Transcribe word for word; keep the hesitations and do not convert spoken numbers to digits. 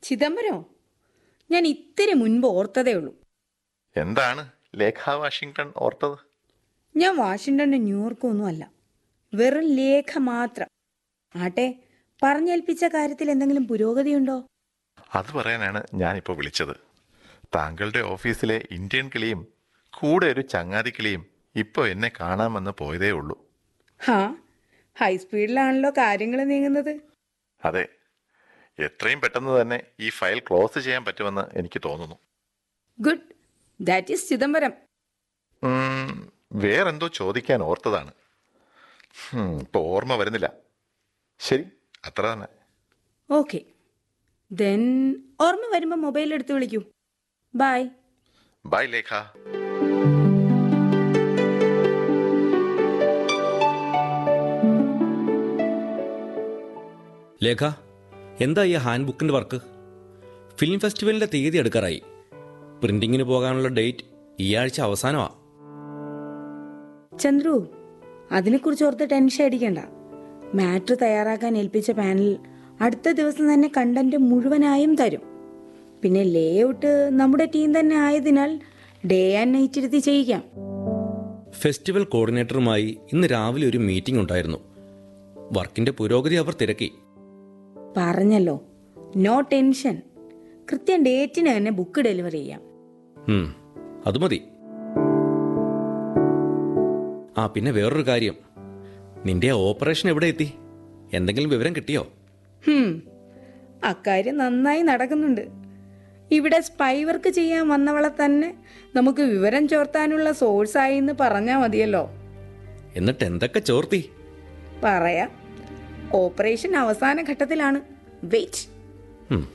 ചിദംബരോ? ഞാൻ ഇത്തിരി മുൻപ് ഓർത്തതേ ഉള്ളൂ. എന്താണ് ലേഖ വാഷിങ്ടൺ ഓർത്തത്? ഞാൻ വാഷിങ്ടണും ന്യൂയോർക്കും ഒന്നും അല്ല, വെറും ലേഖ മാത്രം. ആട്ടെ, പറഞ്ഞേൽപ്പിച്ച കാര്യത്തിൽ എന്തെങ്കിലും പുരോഗതിയുണ്ടോ? അത് പറയാനാണ് ഞാനിപ്പോൾ വിളിച്ചത്. താങ്കളുടെ ഓഫീസിലെ ഇന്ത്യൻ കിളിയും കൂടെ ഒരു ചങ്ങാതി കിളിയും ഇപ്പോൾ എന്നെ കാണാമെന്ന് പോയതേ ഉള്ളൂ. ഹാ, ഹൈസ്പീഡിലാണല്ലോ കാര്യങ്ങൾ നീങ്ങുന്നത്. അതെ, എത്രയും പെട്ടെന്ന് തന്നെ ഈ ഫയൽ ക്ലോസ് ചെയ്യാൻ പറ്റുമെന്ന് എനിക്ക് തോന്നുന്നു. Good, that is Chidambaram. ഉം, വേറെന്തോ ചോദിക്കാൻ ഓർത്തതാണ്, ഇപ്പോൾ ഓർമ്മ വരുന്നില്ല. ശരി, അത്ര തന്നെ. ഓക്കെ, ദെൻ ഓർമ്മ വരുമ്പോൾ മൊബൈൽ എടുത്ത് വിളിക്കൂ. ബൈ. ബൈ ലേഖ. ലേഖ, എന്താ ഈ ഹാൻഡ് ബുക്കിൻ്റെ വർക്ക്? ഫിലിം ഫെസ്റ്റിവലിൻ്റെ തീയതി എടുക്കാറായി. പ്രിന്റിങ്ങിന് പോകാനുള്ള ഡേറ്റ് ഈ ആഴ്ച അവസാനമാ. ചന്ദ്രു, അതിനെക്കുറിച്ച് ഓർത്ത് ടെൻഷൻ അടിക്കണ്ട. മാറ്റർ തയ്യാറാക്കാൻ ഏൽപ്പിച്ച പാനൽ അടുത്ത ദിവസം തന്നെ കണ്ടന്റ് മുഴുവനായും തരും. പിന്നെ ലേ ഔട്ട് നമ്മുടെ ടീം തന്നെ ആയതിനാൽ ഡേ ആൻഡ് നൈറ്റ് ഇരുത്തി ചെയ്യിക്കാം. ഫെസ്റ്റിവൽ കോർഡിനേറ്ററുമായി ഇന്ന് രാവിലെ ഒരു മീറ്റിംഗ് ഉണ്ടായിരുന്നു. വർക്കിന്റെ പുരോഗതി അവർ തിരക്കി. പറഞ്ഞല്ലോ, നോ ടെൻഷൻ. കൃത്യം ഡേറ്റിന് തന്നെ ബുക്ക് ഡെലിവറി ചെയ്യാം. അത് മതി. ആ, പിന്നെ വേറൊരു കാര്യം, നിന്റെ ഓപ്പറേഷൻ എവിടെ എത്തി? എന്തെങ്കിലും വിവരം കിട്ടിയോ? ഹും, അക്കാര്യം നന്നായി നടക്കുന്നുണ്ട്. ഇവിടെ സ്പൈ വർക്ക് ചെയ്യാൻ വന്നവളെ തന്നെ നമുക്ക് വിവരം ചോർത്താനുള്ള സോഴ്സായി എന്ന് പറഞ്ഞാൽ മതിയല്ലോ. എന്നിട്ട് എന്തൊക്കെ ചോർത്തി? പറയാം. ഓപ്പറേഷൻ അവസാന ഘട്ടത്തിലാണ്. വെയിറ്റ്.